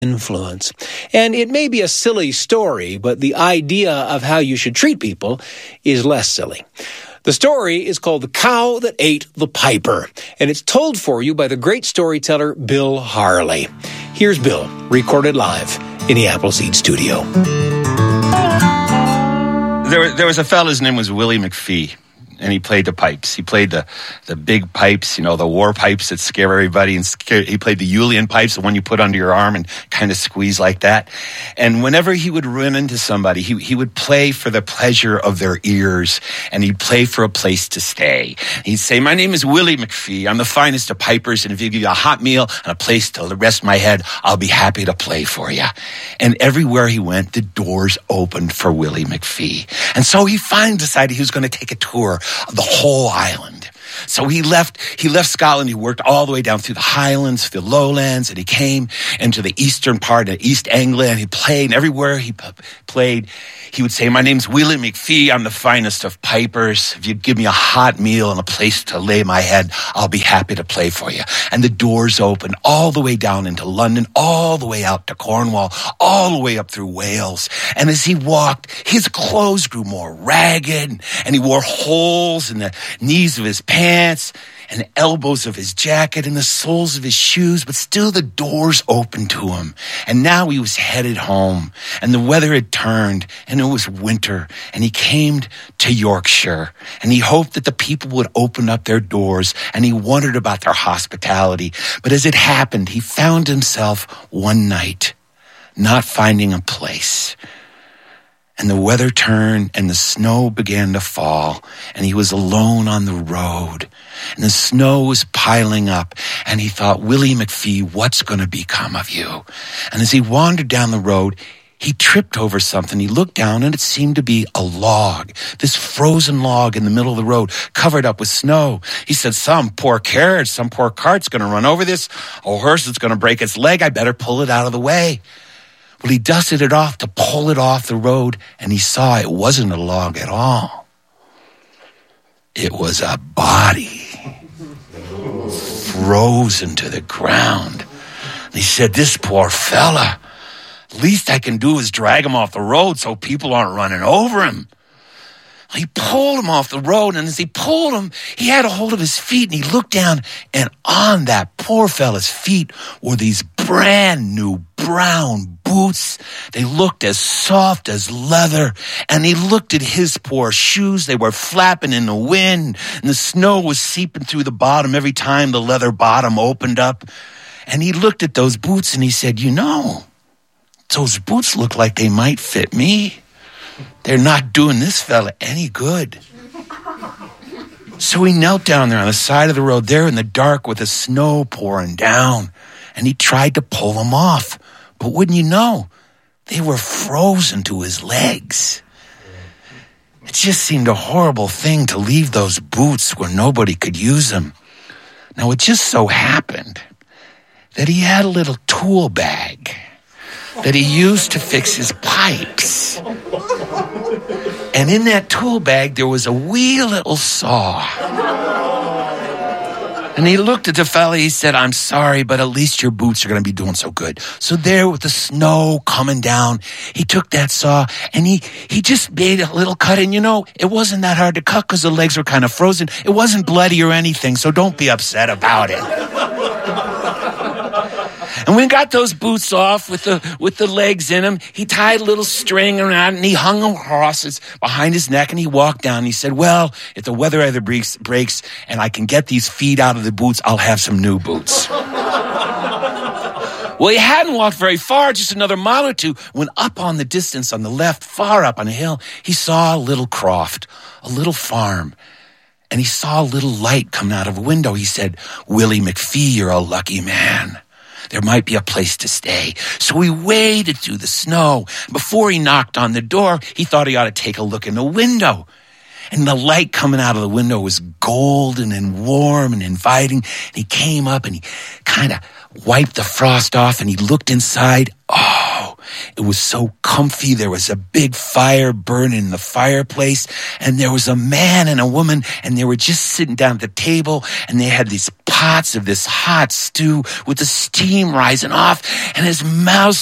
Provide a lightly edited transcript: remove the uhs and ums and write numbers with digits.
influence. And it may be a silly story, but the idea of how you should treat people is less silly. The story is called The Cow That Ate the Piper, and it's told for you by the great storyteller Bill Harley. Here's Bill, recorded live in the Appleseed studio. There was a fellow, his name was Willie McPhee, and he played the pipes. He played the big pipes, the war pipes that scare everybody. And he played the Julian pipes, the one you put under your arm and kind of squeeze like that. And whenever he would run into somebody, he would play for the pleasure of their ears, and he'd play for a place to stay. He'd say, "My name is Willie McPhee. I'm the finest of pipers, and if you give me a hot meal and a place to rest my head, I'll be happy to play for you." And everywhere he went, the doors opened for Willie McPhee. And so he finally decided he was going to take a tour of the whole island. So he left Scotland. He worked all the way down through the Highlands, the Lowlands, and he came into the eastern part of East Anglia, and he played. And everywhere he played, he would say, "My name's Willie McPhee. I'm the finest of pipers. If you give me a hot meal and a place to lay my head, I'll be happy to play for you." And the doors opened all the way down into London, all the way out to Cornwall, all the way up through Wales. And as he walked, his clothes grew more ragged, and he wore holes in the knees of his pants and the elbows of his jacket and the soles of his shoes, but still the doors opened to him. And now he was headed home, and the weather had turned, and it was winter, and he came to Yorkshire, and he hoped that the people would open up their doors, and he wondered about their hospitality. But as it happened, he found himself one night not finding a place. And the weather turned, and the snow began to fall, and he was alone on the road. And the snow was piling up, and he thought, "Willie McPhee, what's going to become of you?" And as he wandered down the road, he tripped over something. He looked down, and it seemed to be a log, this frozen log in the middle of the road, covered up with snow. He said, "Some poor carriage, some poor cart's going to run over this. A horse is going to break its leg. I better pull it out of the way." Well, he dusted it off to pull it off the road, and he saw it wasn't a log at all. It was a body frozen to the ground. And he said, "This poor fella, least I can do is drag him off the road so people aren't running over him." He pulled him off the road, and as he pulled him, he had a hold of his feet, and he looked down, and on that poor fella's feet were these brand new brown boots. They looked as soft as leather, and he looked at his poor shoes. They were flapping in the wind, and the snow was seeping through the bottom every time the leather bottom opened up. And he looked at those boots, and he said, "Those boots look like they might fit me. They're not doing this fella any good." So he knelt down there on the side of the road, there in the dark with the snow pouring down, and he tried to pull them off. But wouldn't you know, they were frozen to his legs. It just seemed a horrible thing to leave those boots where nobody could use them. Now, it just so happened that he had a little tool bag that he used to fix his pipes. And in that tool bag, there was a wee little saw. And he looked at the fella, he said, "I'm sorry, but at least your boots are going to be doing so good." So there with the snow coming down, he took that saw and he just made a little cut. And it wasn't that hard to cut because the legs were kind of frozen. It wasn't bloody or anything, so don't be upset about it. And when he got those boots off with the legs in them, he tied a little string around it, and he hung them crosses behind his neck, and he walked down. And he said, "Well, if the weather ever breaks and I can get these feet out of the boots, I'll have some new boots." Well, he hadn't walked very far, just another mile or two, when up on the distance on the left, far up on a hill, he saw a little croft, a little farm. And he saw a little light coming out of a window. He said, "Willie McPhee, you're a lucky man. There might be a place to stay." So he waded through the snow. Before he knocked on the door, he thought he ought to take a look in the window. And the light coming out of the window was golden and warm and inviting. And he came up and he kind of wiped the frost off, and he looked inside. Oh, It was so comfy. There was a big fire burning in the fireplace, and there was a man and a woman, and they were just sitting down at the table, and they had these pots of this hot stew with the steam rising off, and his mouth